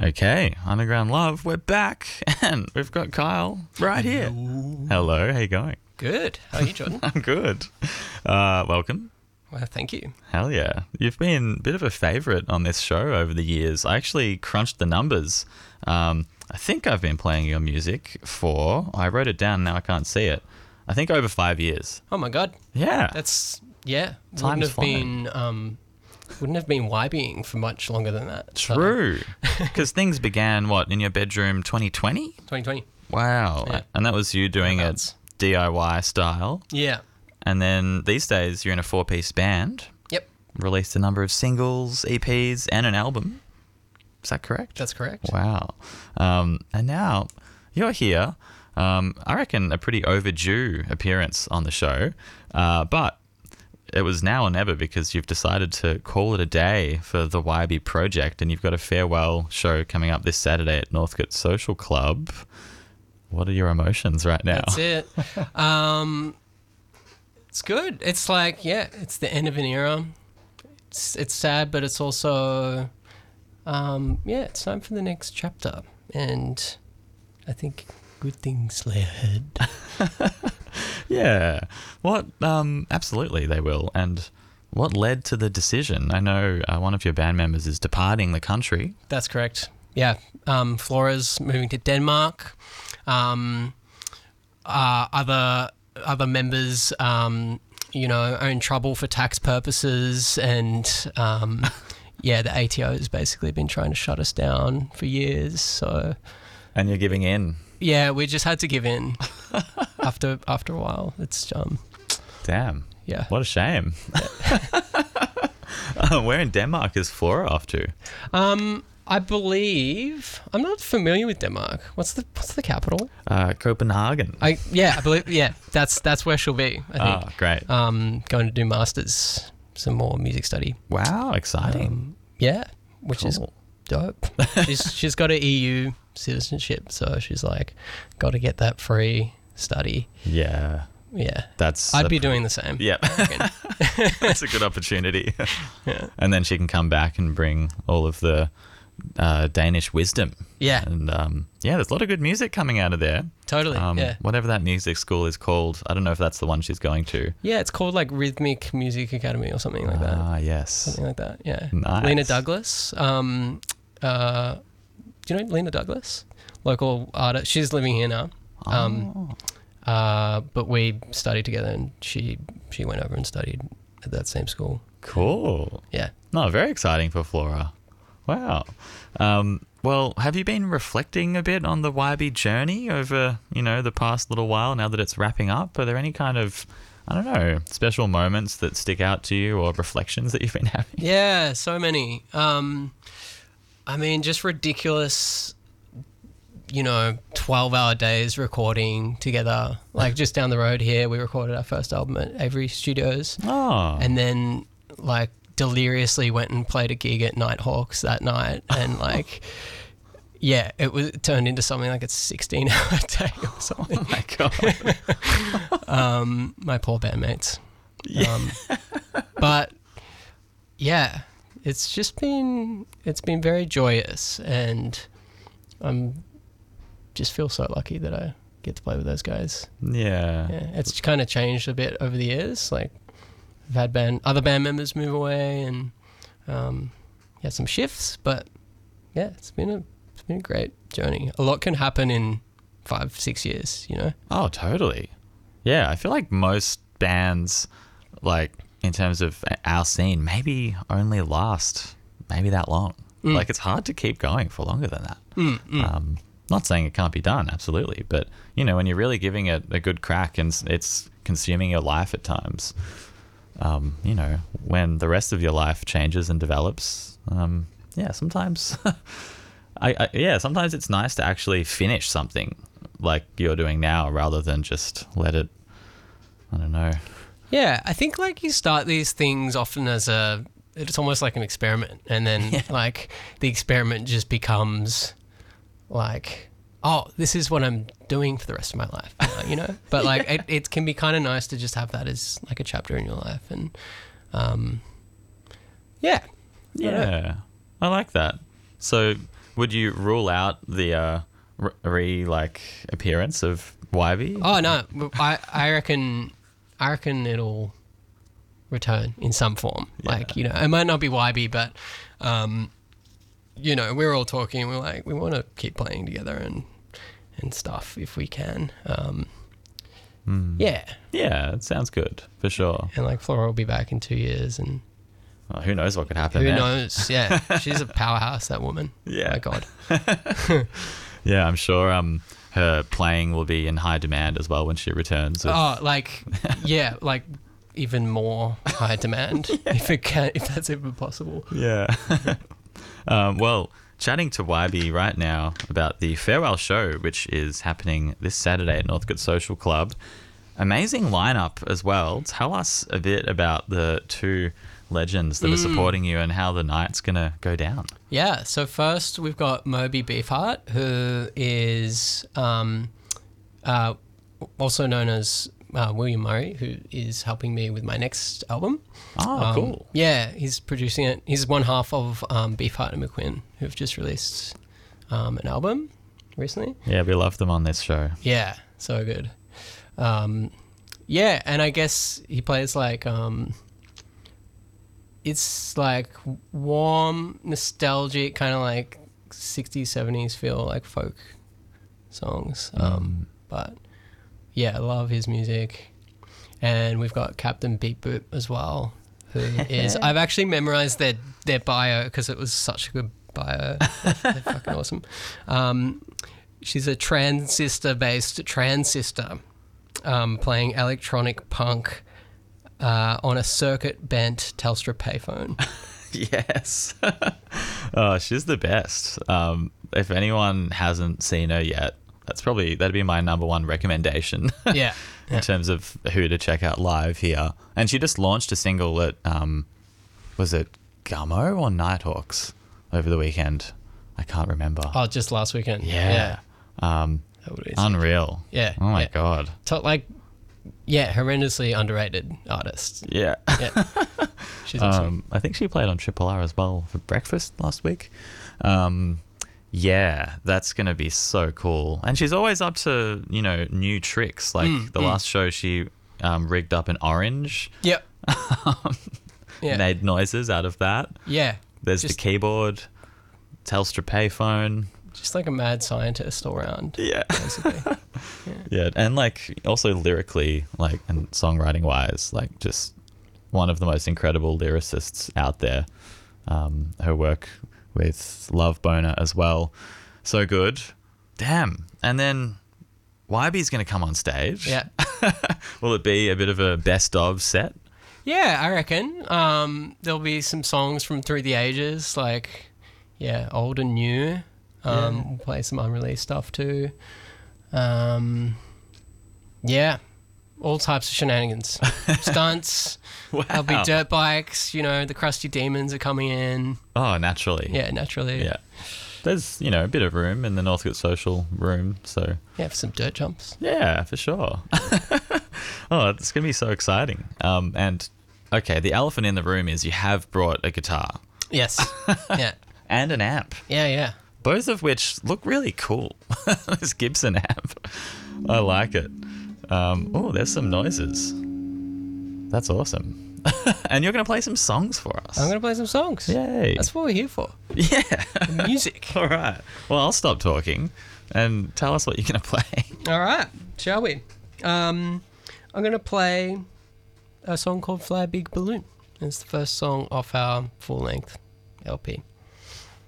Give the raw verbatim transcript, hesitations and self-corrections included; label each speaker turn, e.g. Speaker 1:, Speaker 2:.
Speaker 1: Okay, Underground Love, we're back, and we've got Kyle right here. Hello, how you going?
Speaker 2: Good. How are you, Jordan?
Speaker 1: I'm good. Uh, welcome.
Speaker 2: Well, thank you.
Speaker 1: Hell yeah. You've been a bit of a favourite on this show over the years. I actually crunched the numbers. Um, I think I've been playing your music for, I wrote it down, now I can't see it, I think over five years.
Speaker 2: Oh my God.
Speaker 1: Yeah.
Speaker 2: That's, yeah.
Speaker 1: Time's
Speaker 2: wouldn't have
Speaker 1: flying.
Speaker 2: been, um, wouldn't have been YBing for much longer than that. So,
Speaker 1: True. Because things began, what, in your bedroom twenty twenty?
Speaker 2: twenty twenty.
Speaker 1: Wow.
Speaker 2: Yeah.
Speaker 1: And that was you doing
Speaker 2: Thereabouts.
Speaker 1: it D I Y style.
Speaker 2: Yeah.
Speaker 1: And then these days you're in a four-piece band.
Speaker 2: Yep.
Speaker 1: Released a number of singles, E Ps, and an album. Is that correct?
Speaker 2: That's correct.
Speaker 1: Wow. Um, and now you're here. Um, I reckon a pretty overdue appearance on the show. Uh, but it was now or never because you've decided to call it a day for the Y B project, and you've got a farewell show coming up this Saturday at Northcote Social Club. What are your emotions right now?
Speaker 2: That's it. um, it's good. It's like, yeah, it's the end of an era. It's, it's sad, but it's also, um, yeah, it's time for the next chapter. And I think good things lay ahead.
Speaker 1: Yeah. What? Um, absolutely, they will. And what led to the decision? I know uh, one of your band members is departing the country.
Speaker 2: That's correct. Yeah. Um, Flora's moving to Denmark. Um, uh, other other members, um, you know, are in trouble for tax purposes, and um, yeah, the A T O has basically been trying to shut us down for years. So,
Speaker 1: And you're giving in.
Speaker 2: yeah, we just had to give in after after a while. It's um,
Speaker 1: Damn.
Speaker 2: yeah.
Speaker 1: What a shame. uh, where in Denmark is Flora off to?
Speaker 2: Um, I believe I'm not familiar with Denmark. What's the what's the capital?
Speaker 1: Uh, Copenhagen.
Speaker 2: I yeah, I believe yeah. That's that's where she'll be. I think.
Speaker 1: Oh, great.
Speaker 2: Um, going to do masters, some more music study.
Speaker 1: Wow, exciting.
Speaker 2: Um, yeah, which is
Speaker 1: Cool.
Speaker 2: dope. she's she's got an E U citizenship, so she's like, got to get that free study.
Speaker 1: Yeah,
Speaker 2: Yeah,
Speaker 1: that's...
Speaker 2: I'd
Speaker 1: a
Speaker 2: be
Speaker 1: pr-
Speaker 2: doing the same.
Speaker 1: Yeah,
Speaker 2: I reckon.
Speaker 1: that's a good opportunity.
Speaker 2: Yeah.
Speaker 1: And then she can come back and bring all of the uh, Danish wisdom.
Speaker 2: Yeah,
Speaker 1: And um, yeah, there's a lot of good music coming out of there.
Speaker 2: totally.
Speaker 1: Um,
Speaker 2: yeah,
Speaker 1: Whatever that music school is called, I don't know if that's the one she's going to.
Speaker 2: yeah. It's called like Rhythmic Music Academy or something like that.
Speaker 1: Ah, yes.
Speaker 2: Something like that. Yeah.
Speaker 1: Nice.
Speaker 2: Lena Douglas. Um, uh, do you know Lena Douglas? Local artist. She's living here now. Um,
Speaker 1: Oh.
Speaker 2: Uh, but we studied together, and she she went over and studied at that same school.
Speaker 1: Cool.
Speaker 2: Yeah.
Speaker 1: No, very exciting for Flora. Wow. Um, well, have you been reflecting a bit on the Y B journey over, you know, the past little while now that it's wrapping up? Are there any kind of, I don't know, special moments that stick out to you or reflections that you've been having?
Speaker 2: Yeah, so many. Um, I mean, just ridiculous, you know, twelve-hour days recording together. Like just down the road here, we recorded our first album at Avery Studios.
Speaker 1: Oh.
Speaker 2: And then, like, deliriously went and played a gig at Nighthawks that night. And, like, yeah, it was it turned into something like a sixteen-hour day or something.
Speaker 1: Oh, my God.
Speaker 2: um, my poor bandmates.
Speaker 1: Yeah.
Speaker 2: Um, but yeah, it's just been it's been very joyous, and I'm just feel so lucky that I get to play with those guys.
Speaker 1: Yeah.
Speaker 2: Yeah, it's kind of changed a bit over the years. Like I've had band other band members move away, and um, yeah, some shifts. But yeah, it's been a it's been a great journey. A lot can happen in five six years. You know.
Speaker 1: Oh, totally. Yeah, I feel like most bands, like in terms of our scene, maybe only last maybe that long.
Speaker 2: Mm.
Speaker 1: Like it's hard to keep going for longer than that.
Speaker 2: Mm, mm.
Speaker 1: Um, not saying it can't be done, absolutely, but you know when you're really giving it a good crack and s- it's consuming your life at times, um, you know when the rest of your life changes and develops, um, yeah, sometimes, I, I yeah, sometimes it's nice to actually finish something like you're doing now rather than just let it. I don't know.
Speaker 2: Yeah, I think like you start these things often as a, it's almost like an experiment, and then
Speaker 1: Yeah.
Speaker 2: like the experiment just becomes like, oh, this is what I'm doing for the rest of my life, now, you know? But like
Speaker 1: Yeah.
Speaker 2: it, it can be kind of nice to just have that as like a chapter in your life, and um, yeah. I don't know.
Speaker 1: Yeah, I like that. So would you rule out the uh, re, re like appearance of Y B?
Speaker 2: Oh no, I I reckon I reckon it'll return in some form.
Speaker 1: Yeah.
Speaker 2: Like, you know, it might not be Y B, but um, you know, we're all talking. We're like, we want to keep playing together and and stuff if we can. Um,
Speaker 1: Mm.
Speaker 2: Yeah,
Speaker 1: Yeah, it sounds good for sure.
Speaker 2: and like Flora will be back in two years, and
Speaker 1: Well, who knows what could happen
Speaker 2: who
Speaker 1: there?
Speaker 2: knows? Yeah, she's a powerhouse. That woman.
Speaker 1: Yeah.
Speaker 2: My God.
Speaker 1: Yeah, I'm sure um, her playing will be in high demand as well when she returns. with-
Speaker 2: Oh, like yeah, like even more high demand if it can, if that's even possible.
Speaker 1: Yeah. um, well, chatting to Y B right now about the farewell show, which is happening this Saturday at Northcote Social Club. Amazing lineup as well. Tell us a bit about the two legends that are supporting you and how the night's going to go down.
Speaker 2: Yeah, so first we've got Moby Beefheart, who is um, uh, also known as uh, William Murray, who is helping me with my next album.
Speaker 1: Oh,
Speaker 2: Um,
Speaker 1: cool.
Speaker 2: Yeah, he's producing it. He's one half of um, Beefheart and McQueen, who've just released um, an album recently.
Speaker 1: Yeah, we love them on this show.
Speaker 2: Yeah, so good. Um, yeah, and I guess he plays like um, it's like warm, nostalgic, kind of like sixties, seventies feel, like folk songs. Um, But yeah, I love his music. And we've got Captain Beat Boop as well, who is I've actually memorized their their bio because it was such a good bio. They're, they're fucking awesome. Um, she's a transistor based transistor. Um, playing electronic punk uh, on a circuit bent Telstra payphone.
Speaker 1: Yes. Oh, she's the best. Um, if anyone hasn't seen her yet, that's probably, that'd be my number one recommendation
Speaker 2: Yeah.
Speaker 1: in
Speaker 2: Yeah.
Speaker 1: terms of who to check out live here. And she just launched a single at, um, was it Gummo or Nighthawks over the weekend? I can't remember.
Speaker 2: Oh, just last weekend.
Speaker 1: yeah. Um,
Speaker 2: That would be
Speaker 1: unreal.
Speaker 2: Yeah.
Speaker 1: Oh my
Speaker 2: yeah.
Speaker 1: God.
Speaker 2: To- like, yeah, horrendously underrated artist.
Speaker 1: Yeah.
Speaker 2: Yeah. She's awesome.
Speaker 1: Um, I think she played on Triple R as well for breakfast last week. Um, yeah, that's going to be so cool. And she's always up to, you know, new tricks. Like
Speaker 2: Mm,
Speaker 1: the last show, she um, rigged up an orange,
Speaker 2: Yep. Yeah.
Speaker 1: made noises out of that.
Speaker 2: Yeah.
Speaker 1: There's
Speaker 2: Just-
Speaker 1: the keyboard, Telstra payphone.
Speaker 2: Just like a mad scientist all around,
Speaker 1: Yeah.
Speaker 2: basically.
Speaker 1: Yeah. And like also lyrically, like, and songwriting wise, like just one of the most incredible lyricists out there. Um, her work with Love Boner as well. So good. Damn. And then Y B's going to come on stage.
Speaker 2: Yeah.
Speaker 1: Will it be a bit of a best of set?
Speaker 2: Yeah, I reckon. Um, there'll be some songs from through the ages, like, yeah, old and new. Um,
Speaker 1: Yeah.
Speaker 2: We'll play some unreleased stuff too. Um, yeah, all types of shenanigans. Stunts.
Speaker 1: Wow.
Speaker 2: There'll be dirt bikes. You know, the Crusty Demons are coming in.
Speaker 1: Oh, naturally.
Speaker 2: Yeah, naturally.
Speaker 1: Yeah. There's, you know, a bit of room in the Northcote Social room. So,
Speaker 2: Yeah, for some dirt jumps.
Speaker 1: yeah, for sure. Oh, it's going to be so exciting. Um, and, okay, the elephant in the room is you have brought a guitar
Speaker 2: Yes. Yeah.
Speaker 1: and an amp.
Speaker 2: Yeah, yeah.
Speaker 1: Both of which look really cool. This Gibson amp. I like it. Um, oh, there's some noises. That's awesome. And you're going to play some songs for us.
Speaker 2: I'm going to play some songs.
Speaker 1: Yay.
Speaker 2: That's what we're here for.
Speaker 1: Yeah.
Speaker 2: The music.
Speaker 1: All right. Well, I'll stop talking and tell us what you're going to play.
Speaker 2: All right, shall we? Um, I'm going to play a song called Fly a Big Balloon. It's the first song off our full-length L P.